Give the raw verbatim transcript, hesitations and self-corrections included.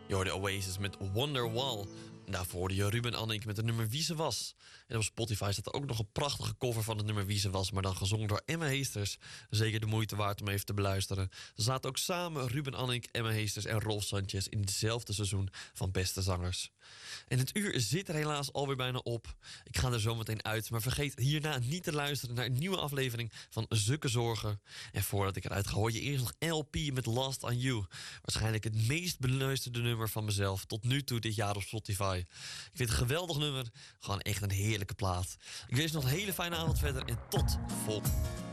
Je hoorde Oasis met Wonderwall. En daarvoor hoorde je Ruben Annick met het nummer Wie Ze Was. En op Spotify staat er ook nog een prachtige cover van het nummer Wie Ze Was, maar dan gezongen door Emma Heesters. Zeker de moeite waard om even te beluisteren. Ze zaten ook samen, Ruben Annick, Emma Heesters en Rolf Sanchez, in hetzelfde seizoen van Beste Zangers. En het uur zit er helaas alweer bijna op. Ik ga er zo meteen uit, maar vergeet hierna niet te luisteren naar een nieuwe aflevering van Zukke Zorgen. En voordat ik eruit ga, hoor je eerst nog L P met Last on You. Waarschijnlijk het meest beluisterde nummer van mezelf tot nu toe dit jaar op Spotify. Ik vind het een geweldig nummer. Gewoon echt een heerlijke plaat. Ik wens je nog een hele fijne avond verder en tot volgende.